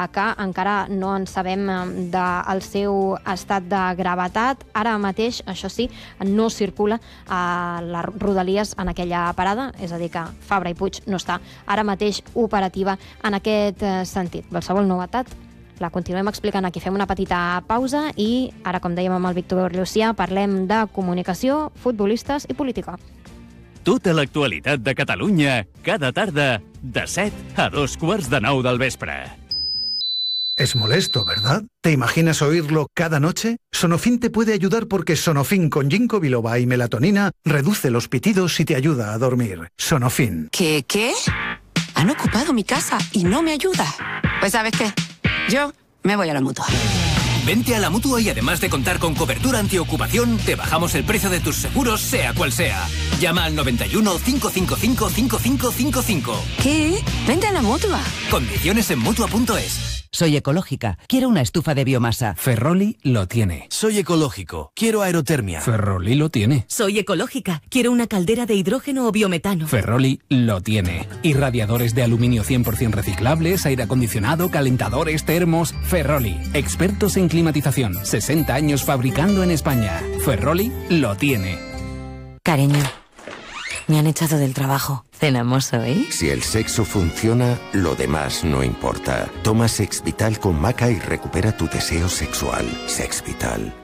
que encara no en sabem del seu estat de gravetat. Ara mateix, això sí, no circula a les Rodalies en aquella parada, és a dir que Fabra i Puig no està ara mateix operativa en aquest sentit. Qualsevol novetat la continuem explicant aquí. Fem una petita pausa i ara, com dèiem amb el Víctor Llucià, parlem de comunicació, futbolistes i política. Tota l'actualitat de Catalunya, cada tarda, de 7 a 8:45 del vespre. Es molesto, ¿verdad? ¿Te imaginas oírlo cada noche? Sonofin te puede ayudar porque Sonofin con ginkgo biloba y melatonina reduce los pitidos y te ayuda a dormir. Sonofin. ¿Qué? Han ocupado mi casa y no me ayuda. Pues ¿sabes qué? Yo me voy a la Mutua. Vente a la Mutua y además de contar con cobertura antiocupación, te bajamos el precio de tus seguros, sea cual sea. Llama al 91 555 5555. ¿Qué? Vente a la Mutua. Condiciones en Mutua.es. Soy ecológica. Quiero una estufa de biomasa. Ferroli lo tiene. Soy ecológico. Quiero aerotermia. Ferroli lo tiene. Soy ecológica. Quiero una caldera de hidrógeno o biometano. Ferroli lo tiene. Y radiadores de aluminio 100% reciclables, aire acondicionado, calentadores, termos. Ferroli. Expertos en climatización. 60 años fabricando en España. Ferroli lo tiene. Cariño, me han echado del trabajo. ¿Cenamos hoy? Si el sexo funciona, lo demás no importa. Toma Sex Vital con maca y recupera tu deseo sexual. Sex Vital.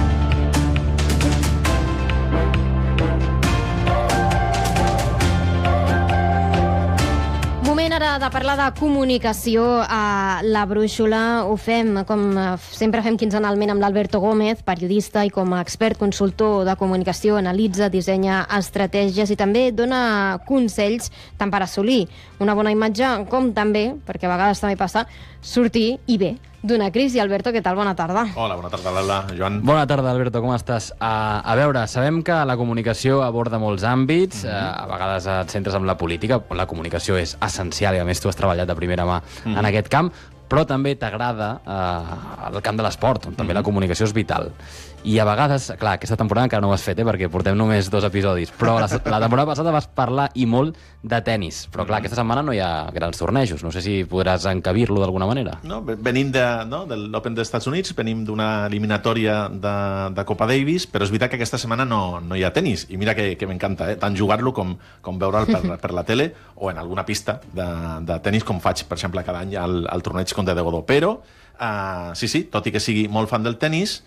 Moment ara de parlar de comunicació a La Brúixola. Ho fem, com sempre fem quinzenalment, amb l'Alberto Gómez, periodista i com a expert consultor de comunicació, analitza, dissenya estratègies i també dona consells tant per assolir una bona imatge com també, perquè a vegades també passa, sortir i bé d'una crisi. Alberto, què tal? Bona tarda. Hola, bona tarda, Lola. Joan. Bona tarda, Alberto, com estàs? A veure, sabem que la comunicació aborda molts àmbits, a vegades et centres en la política, la comunicació és essencial i a més tu has treballat de primera mà en aquest camp, però també t'agrada el camp de l'esport, on també la comunicació és vital. I a vegades, clar, aquesta temporada encara no ho has fet, perquè portem només 2 episodis, però la temporada passada vas parlar i molt de tennis, però clar, aquesta setmana no hi ha grans tornejos, no sé si podràs encabir-lo d'alguna manera. No, venim de l'Open dels Estats Units, venim d'una eliminatòria de Copa Davis, però és veritat que aquesta setmana no hi ha tennis, i mira que m'encanta, tant jugar-lo com veure'l per la tele o en alguna pista de tennis, com faig, per exemple, cada any al torneig Conde de Godó. Però, sí, tot i que sigui molt fan del tennis,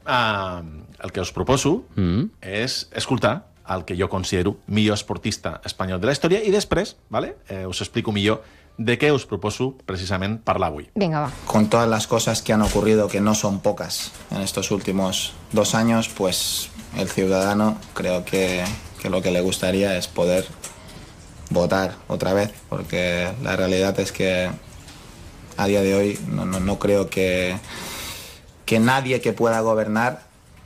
el que us proposo és escoltar el que jo considero millor esportista espanyol de la història i després us explico millor de què us proposo precisament parlar avui. Venga, va. Con todas las cosas que han ocurrido, que no son pocas en estos últimos 2 años, pues el ciudadano creo que lo que le gustaría es poder votar otra vez, porque la realidad es que a día de hoy no creo que nadie que pueda gobernar,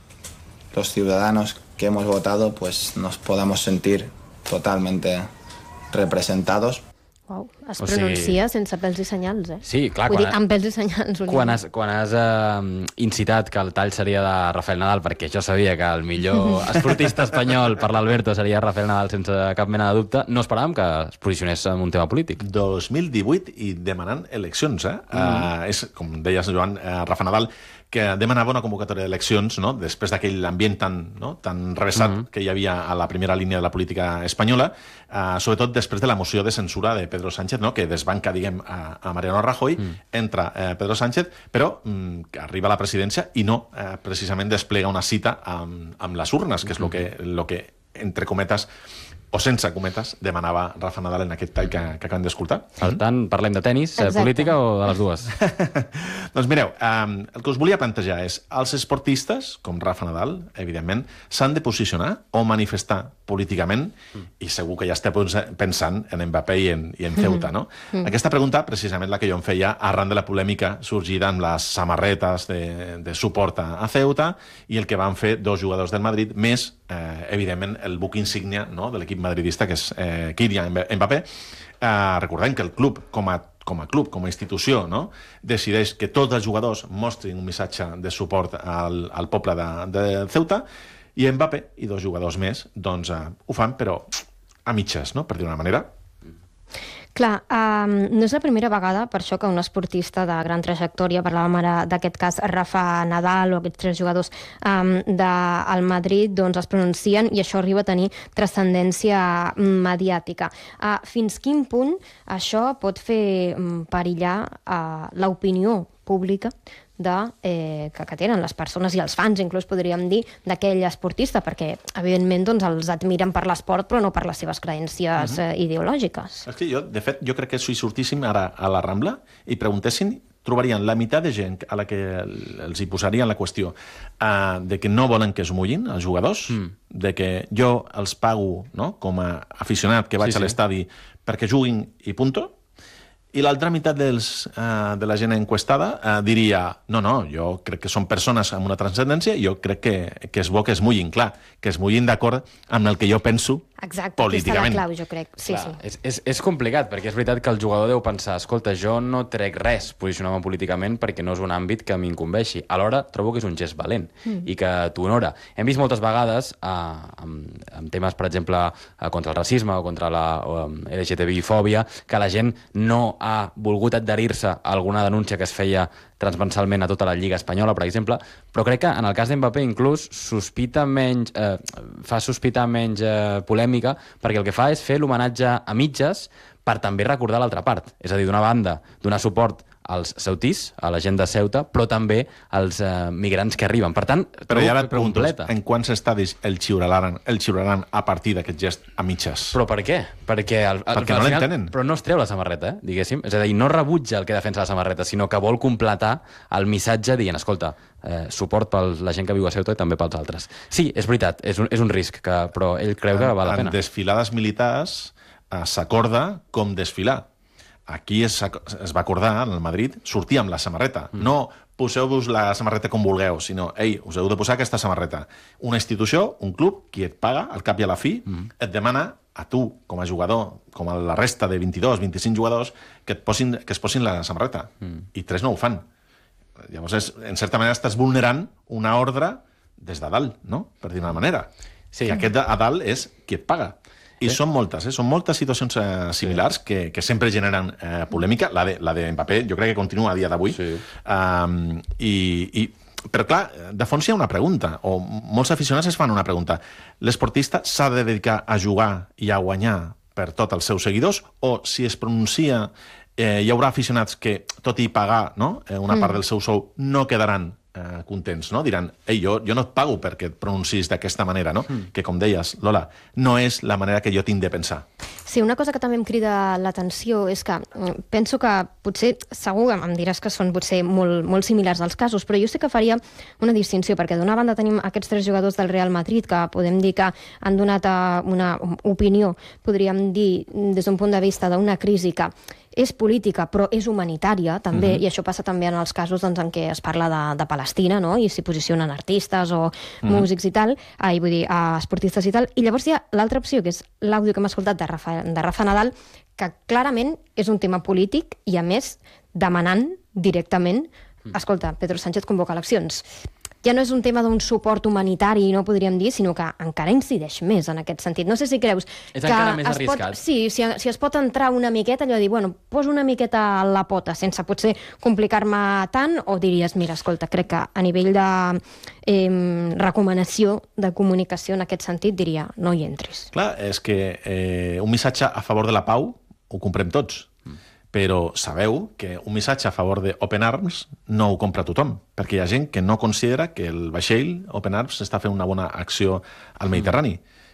los ciudadanos que hemos votado, pues nos podamos sentir totalmente representados. Uau, es pronuncia sense pèls i senyals, eh? Sí, clar. Vull dir, amb pèls i senyals. Quan has incitat que el tall seria de Rafael Nadal, perquè jo sabia que el millor esportista espanyol per l'Alberto seria Rafael Nadal sense cap mena de dubte, no esperàvem que es posicionés en un tema polític. 2018 i demanant eleccions, és, com deies, Joan, Rafa Nadal, que demanava una convocatòria d'eleccions, no? Després d'aquell ambient tan revessat que hi havia a la primera línia de la política espanyola, sobretot després de la moció de censura de Pedro Sánchez, no? Que desbanca, diguem, a Mariano Rajoy, entra Pedro Sánchez, però que arriba a la presidència i no precisament desplega una cita amb les urnes, que és el que entre cometes, o sense cometes, demanava Rafa Nadal en aquest tall que acabem d'escoltar. Per tant, parlem de tenis, política o de les dues? Doncs mireu, el que us volia plantejar és els esportistes, com Rafa Nadal, evidentment, s'han de posicionar o manifestar políticament, i segur que ja esteu pensant en Mbappé i en Ceuta, no? Aquesta pregunta, precisament la que jo em feia arran de la polèmica sorgida amb les samarretes de suport a Ceuta i el que van fer 2 jugadors del Madrid, més, evidentment, el buc insígnia de l'equip madridista, que és Kylian Mbappé. Recordem que el club, com a club, com a institució, decideix que tots els jugadors mostrin un missatge de suport al poble de Ceuta, i Mbappé i 2 jugadors més doncs ho fan, però a mitges, per dir-ho d'una manera. Clar, no és la primera vegada, per això que un esportista de gran trajectòria, parlàvem ara d'aquest cas Rafa Nadal o aquests 3 jugadors del Madrid, doncs es pronuncien i això arriba a tenir transcendència mediàtica. Fins quin punt això pot fer perillar l'opinió pública que tenen les persones i els fans, inclús podríem dir, d'aquell esportista, perquè evidentment doncs, els admiren per l'esport però no per les seves creències ideològiques. És que de fet, jo crec que si sortíssim ara a la Rambla i preguntessin, trobarien la meitat de gent a la que els hi posarien la qüestió de que no volen que es mullin els jugadors, de que jo els pago, no?, com a aficionat que vaig a l'estadi perquè juguin i punto. I l'altra meitat de la gent enquestada diria no, jo crec que són persones amb una transcendència i jo crec que és bo que es mullin, clar, que es mullin d'acord amb el que jo penso políticament. Exacte, aquesta és la clau, jo crec. Sí. És complicat, perquè és veritat que el jugador deu pensar, escolta, jo no trec res posicionant-me políticament perquè no és un àmbit que m'incumbeixi. Alhora, trobo que és un gest valent i que t'honora. Hem vist moltes vegades, amb temes, per exemple, contra el racisme o contra la LGTBI-fòbia, que la gent no ha volgut adherir-se a alguna denúncia que es feia transversalment a tota la Lliga Espanyola, per exemple, però crec que en el cas d'Mbappé inclús fa sospitar menys polèmica, perquè el que fa és fer l'homenatge a mitges per també recordar l'altra part. És a dir, d'una banda, donar suport als ceutís, a la gent de Ceuta, però també als migrants que arriben. Per tant, però ja et pregunto, en quants estadis el xiularan a partir d'aquest gest a mitges? Però per què? Perquè no l'entenen. Però no es treu la samarreta, diguéssim. És a dir, no rebutja el que defensa la samarreta, sinó que vol completar el missatge dient, escolta, suport per la gent que viu a Ceuta i també pels altres. Sí, és veritat, és un risc, però ell creu que val la pena. En desfilades militars s'acorda com desfilar. Aquí es va acordar, en el Madrid, sortir amb la samarreta. No poseu-vos la samarreta com vulgueu, sinó, us heu de posar aquesta samarreta. Una institució, un club, qui et paga, al cap i a la fi, et demana a tu, com a jugador, com a la resta de 22, 25 jugadors, que es posin la samarreta. I 3 no ho fan. Llavors, en certa manera, estàs vulnerant una ordre des de dalt, no?, per dir-ho d'una manera. Sí. Que aquest a dalt és qui et paga. I són moltes situacions similars que sempre generen polèmica. La de Mbappé jo crec que continua a dia d'avui. Sí. Però clar, de fons hi ha una pregunta, o molts aficionats es fan una pregunta. L'esportista s'ha de dedicar a jugar i a guanyar per tots els seus seguidors, o si es pronuncia hi haurà aficionats que, tot i pagar una part del seu sou, no quedaran contents, no? Diran, jo no et pago perquè et pronunciïs d'aquesta manera, no? Que, com deies, Lola, no és la manera que jo tinc de pensar. Sí, una cosa que també em crida l'atenció és que penso que potser, segur em diràs que són potser molt similars als casos, però jo sí que faria una distinció, perquè d'una banda tenim aquests 3 jugadors del Real Madrid que podem dir que han donat una opinió, podríem dir, des d'un punt de vista d'una crisi que és política, però és humanitària, també, i això passa també en els casos en què es parla de Palestina, no?, i s'hi posicionen artistes o músics i tal, vull dir, esportistes i tal. I llavors hi ha l'altra opció, que és l'àudio que hem escoltat de Rafa Nadal, que clarament és un tema polític i, a més, demanant directament, escolta, Pedro Sánchez convoca eleccions. Ja no és un tema d'un suport humanitari, no podríem dir, sinó que encara incideix més en aquest sentit. No sé si creus que encara més arriscat. Sí, si es pot entrar una miqueta, allò de dir, bueno, poso una miqueta a la pota, sense potser complicar-me tant, o diries, mira, escolta, crec que a nivell de recomanació de comunicació en aquest sentit, diria, no hi entris. Clar, és que un missatge a favor de la pau ho comprem tots. Però sabeu que un missatge a favor d'Open Arms no ho compra tothom, perquè hi ha gent que no considera que el vaixell Open Arms està fent una bona acció al Mediterrani.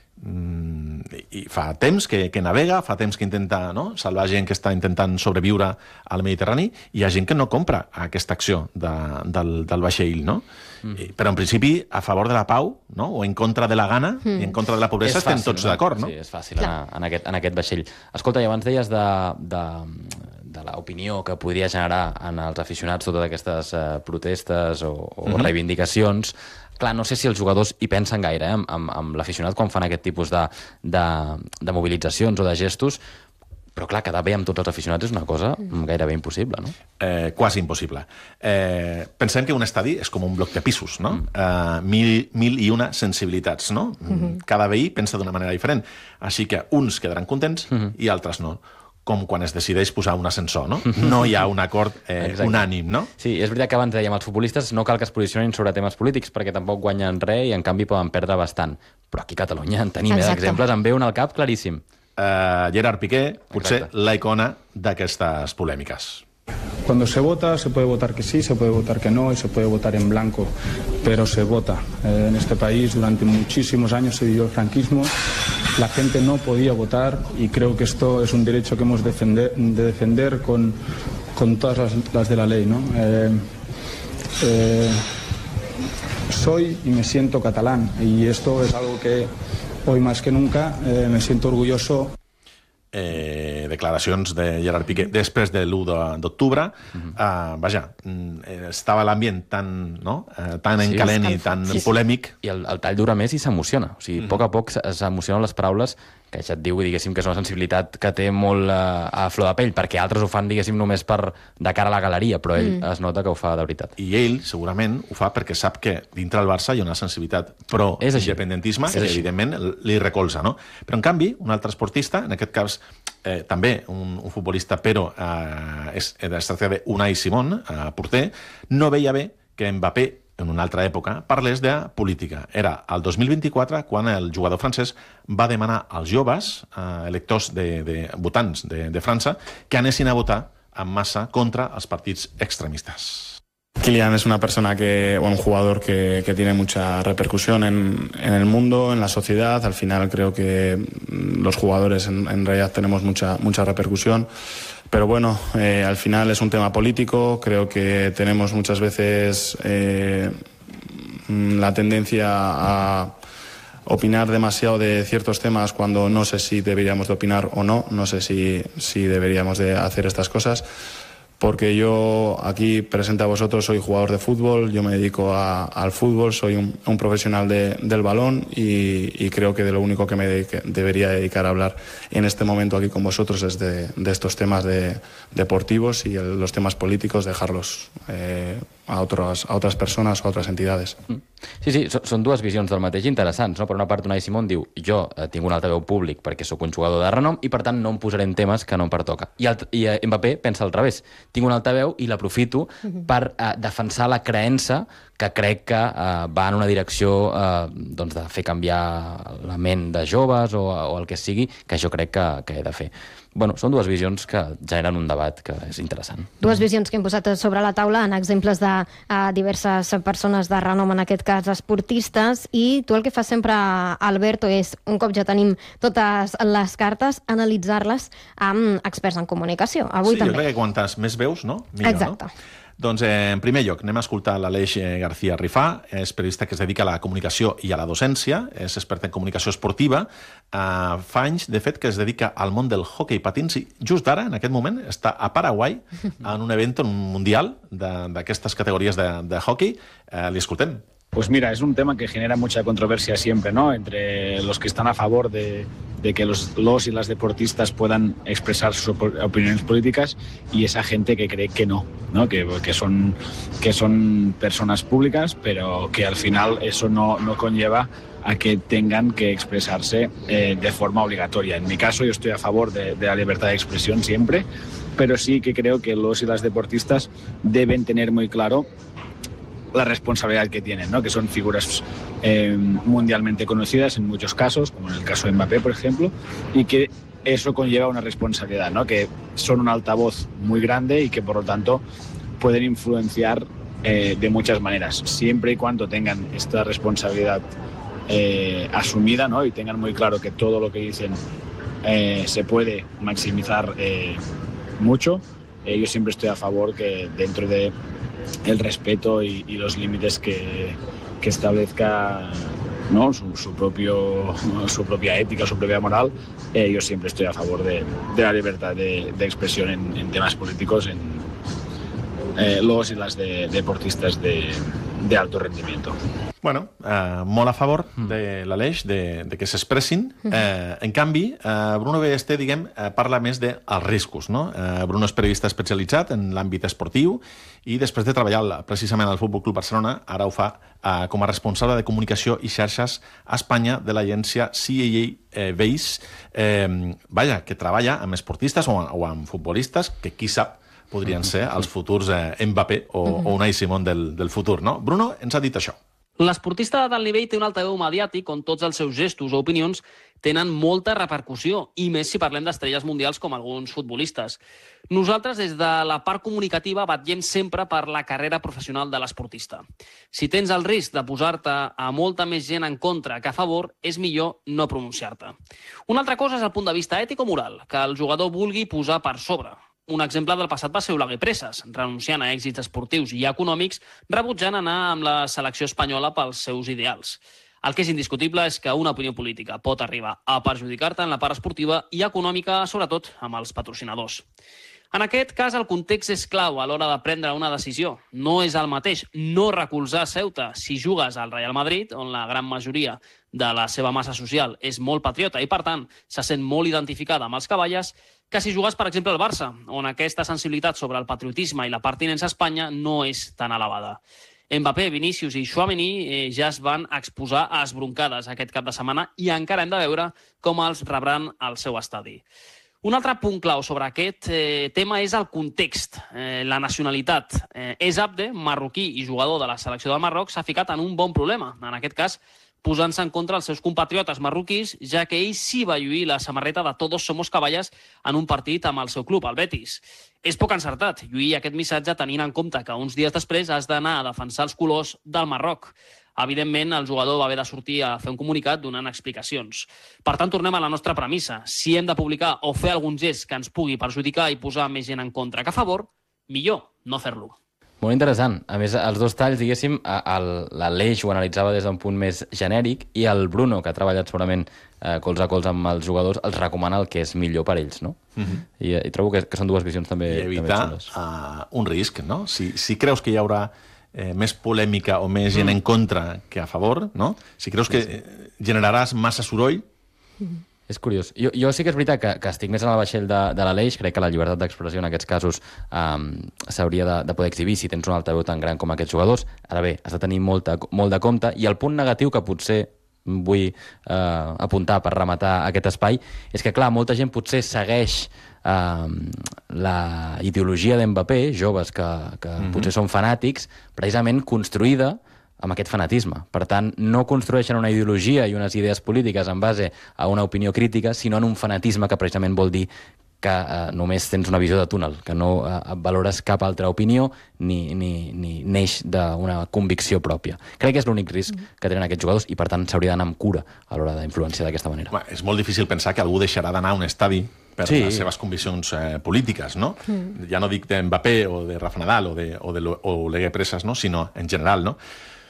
I fa temps que navega, fa temps que intenta salvar gent que està intentant sobreviure al Mediterrani, i hi ha gent que no compra aquesta acció del vaixell, no? Però en principi a favor de la pau, no?, o en contra de la gana i en contra de la pobresa estem tots d'acord, no? Sí, és fàcil en aquest vaixell. Escolta, i abans deies de l'opinió que podria generar en els aficionats totes aquestes protestes o reivindicacions. Clar, no sé si els jugadors hi pensen gaire, amb l'aficionat quan fan aquest tipus de mobilitzacions o de gestos, però clar, quedar bé amb tots els aficionats és una cosa gairebé impossible, no? Quasi impossible. Pensem que un estadi és com un bloc de pisos, no? Mil i una sensibilitats, no? Cada veí pensa d'una manera diferent. Així que uns quedaran contents i altres no. com quan es decideix posar un ascensor, no? No hi ha un acord unànim, no? Sí, és veritat que abans dèiem, els futbolistes no cal que es posicionin sobre temes polítics perquè tampoc guanyen res i en canvi poden perdre bastant. Però aquí a Catalunya en tenim exemples, em ve un al cap claríssim. Gerard Piqué, potser la icona d'aquestes polèmiques. Cuando se vota, se puede votar que sí, se puede votar que no y se puede votar en blanco, pero se vota. En este país durante muchísimos años se vivió el franquismo, la gente no podía votar y creo que esto es un derecho que hemos de defender con todas las de la ley, ¿no? Soy y me siento catalán y esto es algo que hoy más que nunca me siento orgulloso. Declaracions de Gerard Piqué després de l'1 d'octubre. Vaja, estava l'ambient tan en calent i tan polèmic. I el tall dura més i s'emociona. O sigui, a poc s'emocionen les paraules, que ja et diu, diguéssim, que és una sensibilitat que té molt a flor de pell, perquè altres ho fan, diguéssim, només de cara a la galeria, però ell es nota que ho fa de veritat. I ell, segurament, ho fa perquè sap que dintre del Barça hi ha una sensibilitat pro-independentisme que, evidentment, li recolza, no? Però, en canvi, un altre esportista, en aquest cas, també un futbolista, però es tracta d'Unai Simón, porter, no veia bé que Mbappé, en una altra època, parlés de política. Era el 2024 quan el jugador francès va demanar als joves, electors de votants de França, que anessin a votar en massa contra els partits extremistes. Kylian es una persona un jugador que tiene mucha repercusión en el mundo, en la sociedad. Al final creo que los jugadores en realidad tenemos mucha repercusión. Pero bueno, al final es un tema político. Creo que tenemos muchas veces la tendencia a opinar demasiado de ciertos temas cuando no sé si deberíamos de opinar o no. No sé si deberíamos de hacer estas cosas. Porque yo aquí presente a vosotros soy jugador de fútbol, yo me dedico al fútbol, soy un profesional del balón y creo que de lo único que me debería dedicar a hablar en este momento aquí con vosotros es de estos temas deportivos y los temas políticos dejarlos a otras personas o a otras entidades. Sí, són dues visions del mateix interessants, no? Per una part, Unai Simón diu jo tinc un altaveu públic perquè sóc un jugador de renom i per tant no em posaré en temes que no em pertoca. I Mbappé pensa al revés. Tinc un altaveu i l'aprofito per defensar la creença que crec que va en una direcció de fer canviar la ment de joves o el que sigui, que jo crec que he de fer. Bueno, són dues visions que generen un debat que és interessant. Dues visions que hem posat sobre la taula en exemples de diverses persones de renom, en aquest cas esportistes, i tu el que fas sempre, Alberto, és, un cop ja tenim totes les cartes, analitzar-les amb experts en comunicació. Avui també. Jo crec que quantes més veus, no? Millor, exacte. No? Doncs, en primer lloc, anem a escoltar l'Aleix García Rifà, és periodista que es dedica a la comunicació i a la docència, és expert en comunicació esportiva, fa anys, de fet, que es dedica al món del hoquei patins i just ara, en aquest moment, està a Paraguai en un event mundial d'aquestes categories de hoquei. Li escoltem. Pues mira, es un tema que genera mucha controversia siempre, ¿no? Entre los que están a favor de que los y las deportistas puedan expresar sus opiniones políticas y esa gente que cree que no, ¿no? Que son personas públicas, pero que al final eso no conlleva a que tengan que expresarse de forma obligatoria. En mi caso, yo estoy a favor de la libertad de expresión siempre, pero sí que creo que los y las deportistas deben tener muy claro la responsabilidad que tienen, ¿no? Que son figuras mundialmente conocidas en muchos casos, como en el caso de Mbappé, por ejemplo, y que eso conlleva una responsabilidad, ¿no? Que son un altavoz muy grande y que, por lo tanto, pueden influenciar de muchas maneras, siempre y cuando tengan esta responsabilidad asumida, ¿no? Y tengan muy claro que todo lo que dicen se puede maximizar mucho. Yo siempre estoy a favor que dentro de el respeto y los límites que establezca, ¿no? su propia ética, su propia moral, yo siempre estoy a favor de la libertad de expresión en temas políticos, en los y las deportistas de de alto rendimiento. Bueno, molt a favor de l'Aleix, de que s'expressin. En canvi, Bruno Ballester, parla més dels riscos, no? Bruno és periodista especialitzat en l'àmbit esportiu i després de treballar precisament al Futbol Club Barcelona, ara ho fa com a responsable de comunicació i xarxes a Espanya de l'agència CAA Base, que treballa amb esportistes o amb futbolistes que, qui sap, podrien ser els futurs Mbappé o Unai Simón del futur, no? Bruno ens ha dit això. L'esportista d'alt nivell té un altaveu mediàtic on tots els seus gestos o opinions tenen molta repercussió, i més si parlem d'estrelles mundials com alguns futbolistes. Nosaltres, des de la part comunicativa, vetllem sempre per la carrera professional de l'esportista. Si tens el risc de posar-te a molta més gent en contra que a favor, és millor no pronunciar-te. Una altra cosa és el punt de vista ètic o moral, que el jugador vulgui posar per sobre. Un exemple del passat va ser Oleguer Presas, renunciant a èxits esportius i econòmics, rebutjant anar amb la selecció espanyola pels seus ideals. El que és indiscutible és que una opinió política pot arribar a perjudicar-te en la part esportiva i econòmica, sobretot amb els patrocinadors. En aquest cas, el context és clau a l'hora de prendre una decisió. No és el mateix no recolzar Ceuta si jugues al Real Madrid, on la gran majoria de la seva massa social és molt patriota i, per tant, se sent molt identificada amb els cavalles, que si jugues, per exemple, al Barça, on aquesta sensibilitat sobre el patriotisme i la pertinença a Espanya no és tan elevada. Mbappé, Vinícius i Tchouaméni ja es van exposar a esbroncades aquest cap de setmana i encara hem de veure com els rebran al seu estadi. Un altre punt clau sobre aquest tema és el context, la nacionalitat. És Abde, marroquí i jugador de la selecció del Marroc, s'ha ficat en un bon problema. En aquest cas, posant-se en contra els seus compatriotes marroquís, ja que ell sí va lluir la samarreta de Todos Somos Caballas en un partit amb el seu club, el Betis. És poc encertat lluir aquest missatge tenint en compte que uns dies després has d'anar a defensar els colors del Marroc. Evidentment, el jugador va haver de sortir a fer un comunicat donant explicacions. Per tant, tornem a la nostra premissa. Si hem de publicar o fer algun gest que ens pugui perjudicar i posar més gent en contra que a favor, millor no fer-lo. Molt interessant. A més, els dos talls, diguéssim, l'Aleix ho analitzava des d'un punt més genèric i el Bruno, que ha treballat segurament colze a colze amb els jugadors, els recomana el que és millor per ells, no? I trobo que són dues visions també xules. I evitar un risc, no? Si creus que hi haurà més polèmica o més gent en contra que a favor, no? Si creus que generaràs massa soroll... És curiós. Jo sí que és veritat que estic més en el vaixell de l'Aleix. Crec que la llibertat d'expressió en aquests casos s'hauria de poder exhibir si tens un altaveu tan gran com aquests jugadors. Ara bé, has de tenir molt de compte. I el punt negatiu que potser vull apuntar per rematar aquest espai és que, clar, molta gent potser segueix la ideologia d'Mbappé, joves que potser són fanàtics, precisament construïda amb aquest fanatisme. Per tant, no construeixen una ideologia i unes idees polítiques en base a una opinió crítica, sinó en un fanatisme que precisament vol dir que només tens una visió de túnel, que no valores cap altra opinió ni neix d'una convicció pròpia. Crec que és l'únic risc que tenen aquests jugadors i, per tant, s'hauria d'anar amb cura a l'hora d'influenciar d'aquesta manera. És molt difícil pensar que algú deixarà d'anar a un estadi per les seves conviccions polítiques, no? Ja no dic d'Mbappé o de Rafa Nadal o Oleguer Presas, sinó en general, no?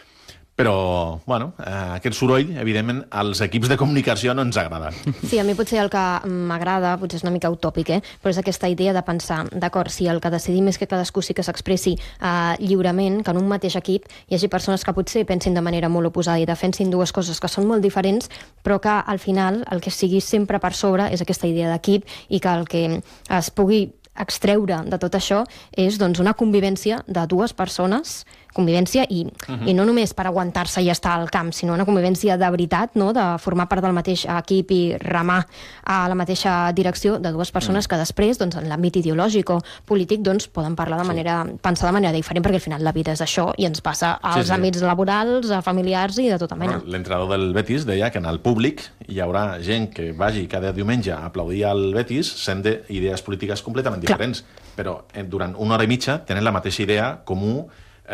Però, bueno, aquest soroll, evidentment, als equips de comunicació no ens agrada. Sí, a mi potser el que m'agrada, potser és una mica utòpic, però és aquesta idea de pensar, d'acord, si el que decidim és que cadascú sí que s'expressi lliurement, que en un mateix equip hi hagi persones que potser pensin de manera molt oposada i defensin dues coses que són molt diferents, però que al final el que sigui sempre per sobre és aquesta idea d'equip i que el que es pugui extreure de tot això és una convivència de dues persones, convivència i no només per aguantar-se i estar al camp, sinó una convivència de veritat, de formar part del mateix equip i remar a la mateixa direcció de dues persones que després, en l'àmbit ideològic o polític, poden parlar pensar de manera diferent, perquè al final la vida és això i ens passa als àmbits laborals, familiars i de tota mena. L'entrenador del Betis deia que en el públic hi haurà gent que vagi cada diumenge a aplaudir al Betis sent d'idees polítiques completament diferents, però durant una hora i mitja tenen la mateixa idea comú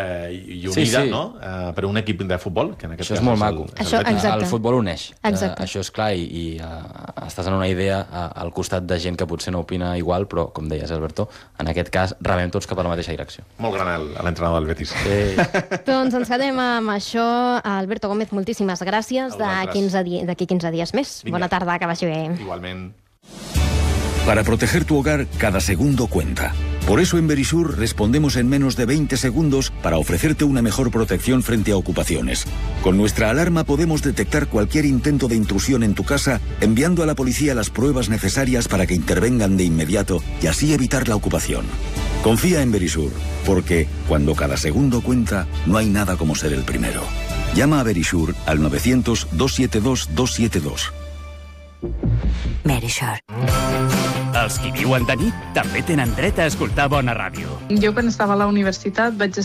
i unida per un equip de futbol, que en aquest cas és molt maco. El futbol uneix. Això és clar i estàs en una idea al costat de gent que potser no opina igual, però, com deies, Alberto, en aquest cas remem tots cap a la mateixa direcció. Molt gran l'entrenador del Betis. Doncs ens quedem amb això. Alberto Gómez, moltíssimes gràcies. D'aquí 15 dies més. Bona tarda, que vagi bé. Igualment. Para proteger tu hogar, cada segundo cuenta. Por eso en Verisur respondemos en menos de 20 segundos para ofrecerte una mejor protección frente a ocupaciones. Con nuestra alarma podemos detectar cualquier intento de intrusión en tu casa, enviando a la policía las pruebas necesarias para que intervengan de inmediato y así evitar la ocupación. Confía en Verisur, porque cuando cada segundo cuenta, no hay nada como ser el primero. Llama a Verisur al 900-272-272. Verisur. Els qui viuen de nit també tenen dret a escoltar bona ràdio. Jo quan estava a la universitat vaig